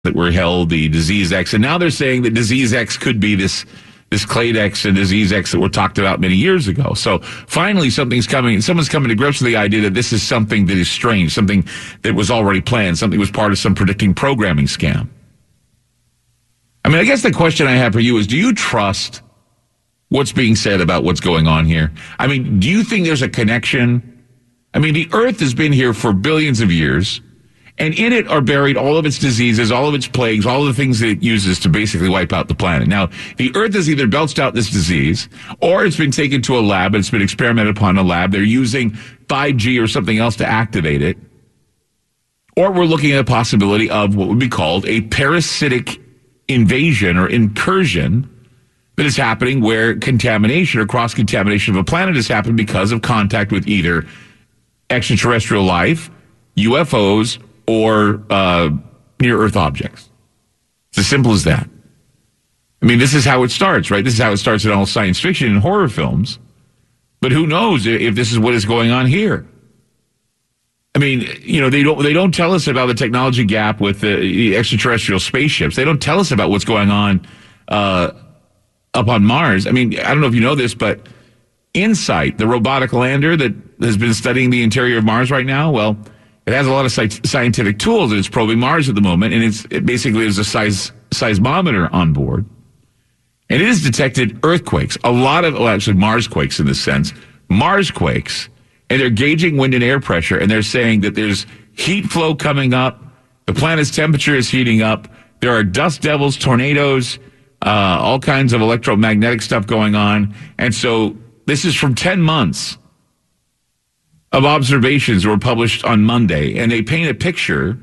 that were held, the disease X, and now they're saying that disease X could be this clade X and disease X that were talked about many years ago. So finally someone's coming to grips with the idea that this is something that is strange, something that was already planned, something that was part of some predicting programming scam. I mean, I guess the question I have for you is, do you trust what's being said about what's going on here? I mean, do you think there's a connection? I mean, the Earth has been here for billions of years, and in it are buried all of its diseases, all of its plagues, all of the things that it uses to basically wipe out the planet. Now, the Earth has either belched out this disease, or it's been taken to a lab, it's been experimented upon in a lab. They're using 5G or something else to activate it. Or we're looking at a possibility of what would be called a parasitic invasion or incursion that is happening, where contamination or cross-contamination of a planet has happened because of contact with either extraterrestrial life, UFOs, or near-Earth objects. It's as simple as that. I mean, this is how it starts, right? This is how it starts in all science fiction and horror films. But who knows if this is what is going on here? I mean, you know, they don't tell us about the technology gap with the extraterrestrial spaceships. They don't tell us about what's going on up on Mars. I mean, I don't know if you know this, but InSight, the robotic lander that has been studying the interior of Mars right now, well, it has a lot of scientific tools, and it's probing Mars at the moment, and it basically is a seismometer on board. And it has detected earthquakes, a lot of, well, actually Marsquakes in this sense, Marsquakes, and they're gauging wind and air pressure, and they're saying that there's heat flow coming up, the planet's temperature is heating up, there are dust devils, tornadoes, all kinds of electromagnetic stuff going on, and so this is from 10 months of observations that were published on Monday, and they paint a picture.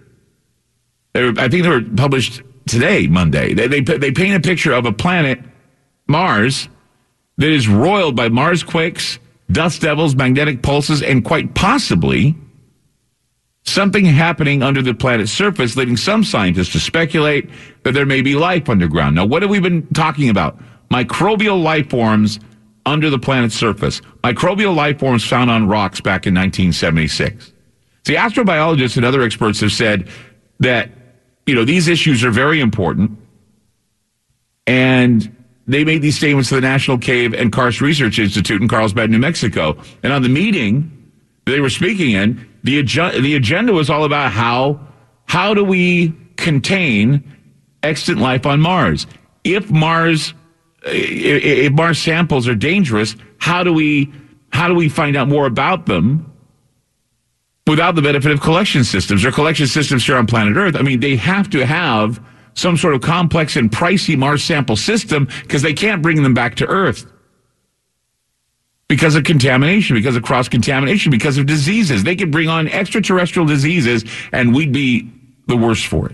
I think they were published today, Monday. They paint a picture of a planet, Mars, that is roiled by Marsquakes, dust devils, magnetic pulses, and quite possibly something happening under the planet's surface, leading some scientists to speculate that there may be life underground. Now, what have we been talking about? Microbial life forms under the planet's surface. Microbial life forms found on rocks back in 1976. See, astrobiologists and other experts have said that, you know, these issues are very important, and they made these statements to the National Cave and Karst Research Institute in Carlsbad, New Mexico. And on the meeting they were speaking in, the agenda was all about how do we contain extant life on Mars? If Mars samples are dangerous, how do we find out more about them without the benefit of collection systems or collection systems here on planet Earth? I mean, they have to have some sort of complex and pricey Mars sample system because they can't bring them back to Earth because of contamination, because of cross-contamination, because of diseases. They could bring on extraterrestrial diseases, and we'd be the worst for it.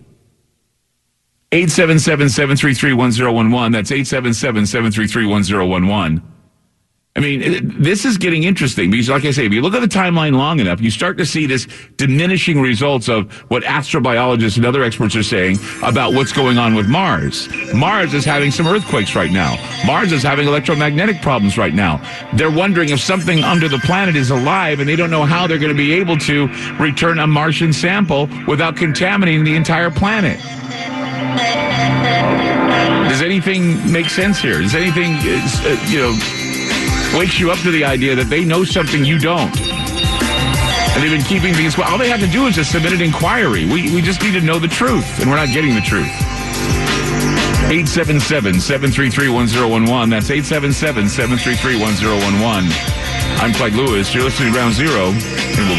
877-733-1011. That's 877-733-1011. I mean, this is getting interesting because, like I say, if you look at the timeline long enough, you start to see this diminishing results of what astrobiologists and other experts are saying about what's going on with Mars. Mars is having some earthquakes right now. Mars is having electromagnetic problems right now. They're wondering if something under the planet is alive, and they don't know how they're going to be able to return a Martian sample without contaminating the entire planet. Does anything make sense here? Does anything, wakes you up to the idea that they know something you don't? And they've been keeping things. All they have to do is just submit an inquiry. We just need to know the truth, and we're not getting the truth. 877-733-1011. That's 877-733-1011. I'm Clyde Lewis. You're listening to Ground Zero. And we'll